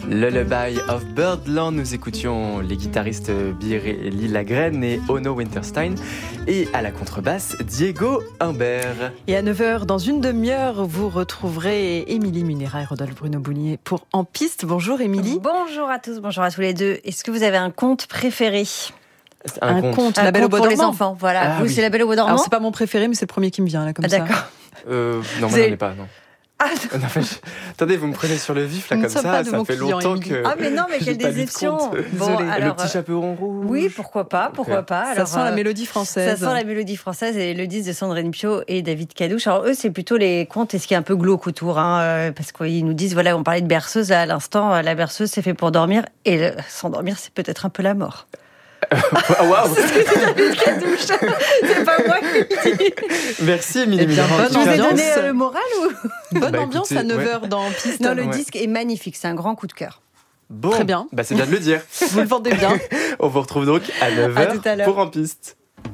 Lullaby of Birdland, nous écoutions les guitaristes Birelli Lagrène et Ono Winterstein et à la contrebasse Diego Humbert. Et à 9h, dans une demi-heure, vous retrouverez Émilie Munera et Rodolphe Bruno Boulier pour En Piste. Bonjour Émilie. Bonjour à tous, bonjour à tous les deux. Est-ce que vous avez un conte préféré ? Un conte, La Belle au Bois pour dormant. Les enfants, voilà. Vous, oui. C'est La Belle au Bois dormant. Alors c'est pas mon préféré, mais c'est le premier qui me vient là comme ça. D'accord. Non, moi j'en ai pas, non. Non, attendez, vous me prenez sur le vif là comme ça fait longtemps que. Ah mais non, mais quelle déception. Bon, alors, le petit chaperon rouge. Oui, pourquoi pas. Ça sent la mélodie française. Ça sent la mélodie française et le disque de Sandrine Piau et David Cadouche. Alors eux, c'est plutôt les contes et ce qui est un peu glauque autour, parce qu'ils nous disent voilà, on parlait de berceuse là, à l'instant, la berceuse c'est fait pour dormir et s'endormir c'est peut-être un peu la mort. Waouh. C'est ce que dit David Cadouche. C'est pas moi qui le dis. Merci Émilie. Bonne ambiance. Tu veux donner le moral ou bonne ambiance à 9h dans Piste. Non, le disque est magnifique, c'est un grand coup de cœur. Bon, très bien. C'est bien de le dire. Vous le vendez bien. On vous retrouve donc à 9h pour En Piste.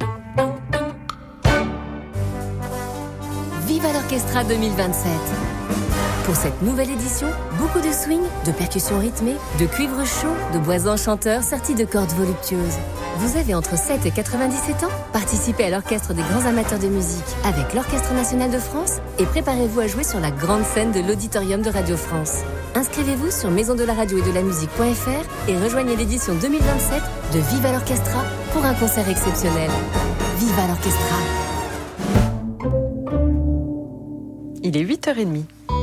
Viva l'Orchestra 2027. Pour cette nouvelle édition, beaucoup de swing, de percussions rythmées, de cuivre chaud, de bois enchanteurs sertis de cordes voluptueuses. Vous avez entre 7 et 97 ans ? Participez à l'orchestre des grands amateurs de musique avec l'Orchestre national de France et préparez-vous à jouer sur la grande scène de l'Auditorium de Radio France. Inscrivez-vous sur maisondelaradio-et-de-la-musique.fr et rejoignez l'édition 2027 de Viva l'Orchestra pour un concert exceptionnel. Viva l'Orchestra. Il est 8h30.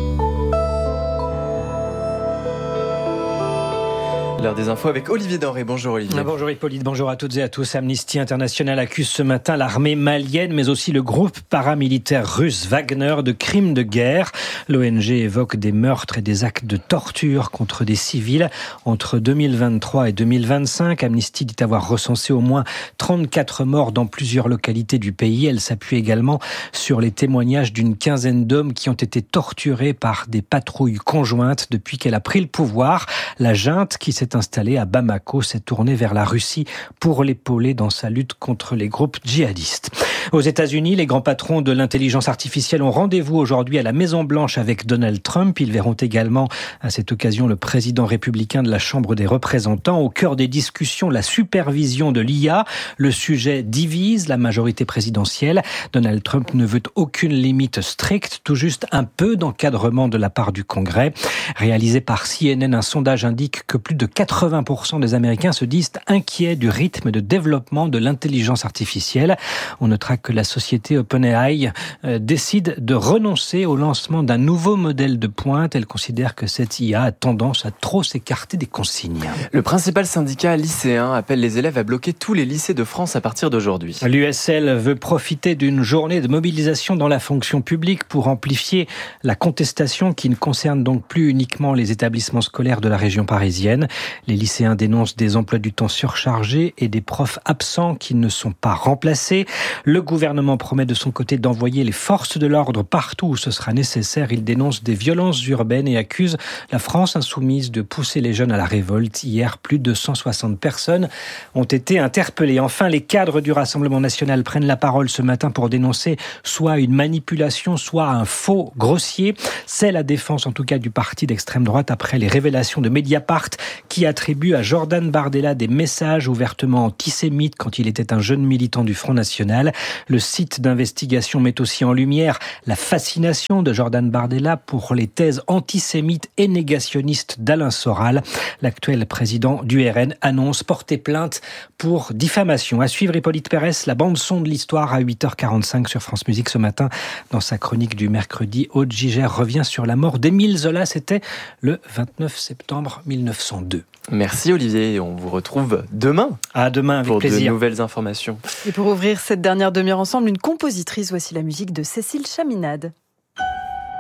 L'heure des infos avec Olivier Denré. Bonjour Olivier. Bonjour Hippolyte, bonjour à toutes et à tous. Amnesty International accuse ce matin l'armée malienne, mais aussi le groupe paramilitaire russe Wagner de crimes de guerre. L'ONG évoque des meurtres et des actes de torture contre des civils entre 2023 et 2025. Amnesty dit avoir recensé au moins 34 morts dans plusieurs localités du pays. Elle s'appuie également sur les témoignages d'une quinzaine d'hommes qui ont été torturés par des patrouilles conjointes depuis qu'elle a pris le pouvoir. La junte qui s'est installée à Bamako s'est tournée vers la Russie pour l'épauler dans sa lutte contre les groupes djihadistes. Aux États-Unis, les grands patrons de l'intelligence artificielle ont rendez-vous aujourd'hui à la Maison-Blanche avec Donald Trump. Ils verront également à cette occasion le président républicain de la Chambre des représentants. Au cœur des discussions, la supervision de l'IA. Le sujet divise la majorité présidentielle. Donald Trump ne veut aucune limite stricte, tout juste un peu d'encadrement de la part du Congrès. Réalisé par CNN, un sondage indique que plus de 80% des Américains se disent inquiets du rythme de développement de l'intelligence artificielle. On notera que la société OpenAI décide de renoncer au lancement d'un nouveau modèle de pointe. Elle considère que cette IA a tendance à trop s'écarter des consignes. Le principal syndicat lycéen appelle les élèves à bloquer tous les lycées de France à partir d'aujourd'hui. L'USL veut profiter d'une journée de mobilisation dans la fonction publique pour amplifier la contestation qui ne concerne donc plus uniquement les établissements scolaires de la région parisienne. Les lycéens dénoncent des emplois du temps surchargés et des profs absents qui ne sont pas remplacés. Le gouvernement promet de son côté d'envoyer les forces de l'ordre partout où ce sera nécessaire. Il dénonce des violences urbaines et accuse la France insoumise de pousser les jeunes à la révolte. Hier, plus de 160 personnes ont été interpellées. Enfin, les cadres du Rassemblement national prennent la parole ce matin pour dénoncer soit une manipulation, soit un faux grossier. C'est la défense en tout cas du parti d'extrême droite après les révélations de Mediapart qui attribue à Jordan Bardella des messages ouvertement antisémites quand il était un jeune militant du Front National. Le site d'investigation met aussi en lumière la fascination de Jordan Bardella pour les thèses antisémites et négationnistes d'Alain Soral. L'actuel président du RN annonce porter plainte pour diffamation. À suivre Hippolyte Pérès, la bande-son de l'histoire à 8h45 sur France Musique ce matin. Dans sa chronique du mercredi, Aude Gigère revient sur la mort d'Émile Zola. C'était le 29 septembre 1902. Merci Olivier, on vous retrouve demain. À demain, avec plaisir. Pour de nouvelles informations. Et pour ouvrir cette dernière demi-heure ensemble, une compositrice, voici la musique de Cécile Chaminade.